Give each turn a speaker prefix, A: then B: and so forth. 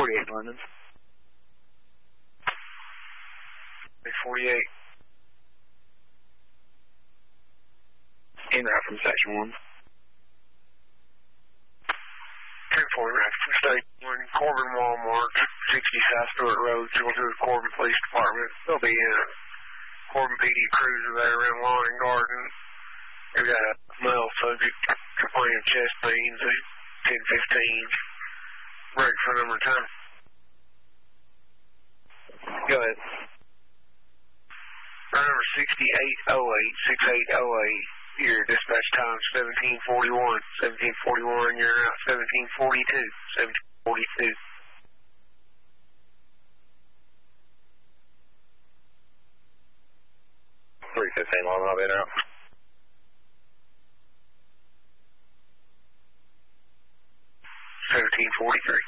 A: 348 London.
B: 348.
A: En route from Section 1.
B: 10-4 route from Station 1, Corbin Walmart, 60 South Stewart Road, going to the Corbin Police Department. There'll be a Corbin PD cruiser there around Lawn and Garden. We got a male subject complaining of chest pains at 10:15. Break for number 10.
A: Go ahead.
B: Route number 6808, 6808. Your dispatch time 1741. 1741, you're out 1742. 1742.
A: Long I'll be out.
B: 1743.